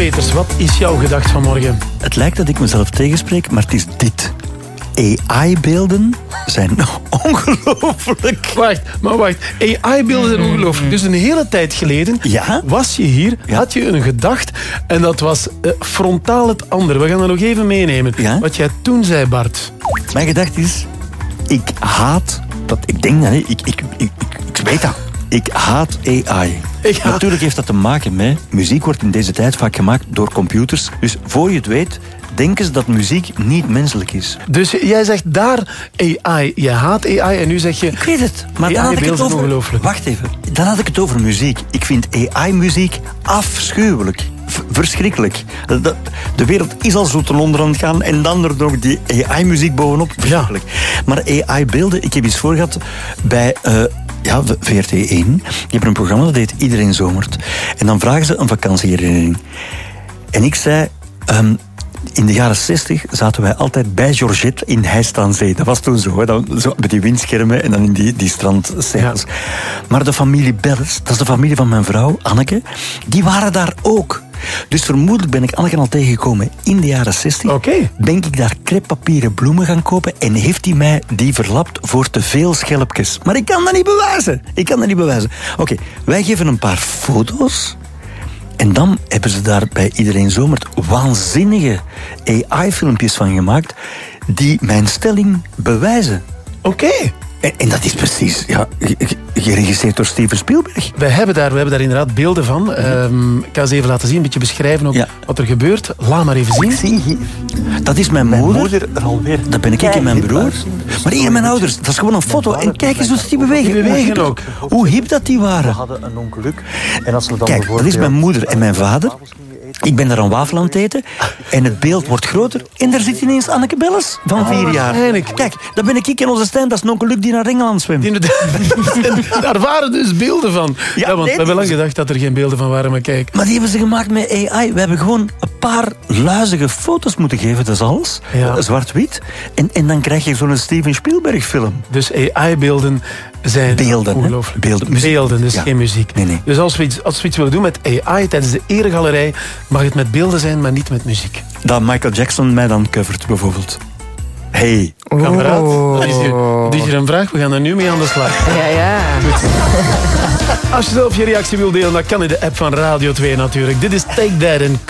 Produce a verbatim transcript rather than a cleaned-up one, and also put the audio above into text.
Peters, wat is jouw gedacht vanmorgen? Het lijkt dat ik mezelf tegenspreek, maar het is dit. A I-beelden zijn ongelooflijk. Wacht, maar wacht. A I-beelden zijn ongelooflijk. Dus een hele tijd geleden ja? was je hier, ja? had je een gedacht en dat was uh, frontaal het andere. We gaan dat nog even meenemen. Ja? Wat jij toen zei, Bart. Mijn gedachte is, ik haat, dat, ik denk dat, ik, ik, ik, ik, ik weet dat. Ik haat A I. Ja. Natuurlijk heeft dat te maken met... Muziek wordt in deze tijd vaak gemaakt door computers. Dus voor je het weet, denken ze dat muziek niet menselijk is. Dus jij zegt daar A I. Je haat A I en nu zeg je... Ik weet het. Maar dan had ik het over... ongelooflijk. Wacht even. Dan had ik het over muziek. Ik vind A I-muziek afschuwelijk. V- verschrikkelijk. De, de wereld is al zo ten onder aan het gaan en dan er nog die A I-muziek bovenop. Verschrikkelijk. Ja. Maar A I-beelden, ik heb iets voor gehad bij... Uh, Ja, V R T één. Je hebt een programma dat heet Iedereen Zomert. En dan vragen ze een vakantieherinnering. En ik zei... Um, in de jaren zestig zaten wij altijd bij Georgette in Heist aan Zee. Dat was toen zo, hè? Dan, zo met die windschermen en dan in die, die strandscènes. Ja. Maar de familie Belles, dat is de familie van mijn vrouw, Anneke, die waren daar ook. Dus vermoedelijk ben ik Anneke al tegengekomen in de jaren zestig. Okay. Ben ik daar crêpepapieren bloemen gaan kopen en heeft hij mij die verlapt voor te veel schelpjes. Maar ik kan dat niet bewijzen. Ik kan dat niet bewijzen. Oké, okay, wij geven een paar foto's. En dan hebben ze daar bij Iedereen Zomert waanzinnige A I-filmpjes van gemaakt die mijn stelling bewijzen. Oké. Okay. En, en dat is precies ja, geregisseerd door Steven Spielberg. We hebben daar, we hebben daar inderdaad beelden van. Mm-hmm. Um, ik ga ze even laten zien, een beetje beschrijven ook ja. wat er gebeurt. Laat maar even zien. Zie, dat is mijn moeder. Mijn moeder alweer. Dat ben ik en mijn broer. Maar hier mijn ouders. Dat is gewoon een foto. En kijk eens hoe ze die bewegen. Die bewegen ook. Hoe hip dat die waren. We hadden een ongeluk. En als we dan kijk, dat is mijn moeder en mijn vader. Ik ben daar een wafel aan het eten en het beeld wordt groter en daar zit ineens Anneke Belles van vier oh, jaar. Kijk, dat ben ik en onze Stijn, dat is een ongeluk die naar Engeland zwemt. Daar waren dus beelden van. Ja, ja want nee, we hebben lang gedacht dat er geen beelden van waren, maar kijk. Maar die hebben ze gemaakt met A I. We hebben gewoon een paar luizige foto's moeten geven, dat is alles. Ja. Zwart-wit. En, en dan krijg je zo'n Steven Spielberg film. Dus A I-beelden zijn beelden, ongelooflijk. Beelden, beelden dus ja. geen muziek. Nee, nee. Dus als we, iets, als we iets willen doen met A I tijdens de eregalerij, mag het met beelden zijn, maar niet met muziek. Dat Michael Jackson mij dan covert, bijvoorbeeld. Hey. Oh. Kameraad, dat is, hier, dat is hier een vraag. We gaan er nu mee aan de slag. Ja, ja. Goed. Als je zelf je reactie wilt delen, dan kan in de app van Radio twee natuurlijk. Dit is Take That en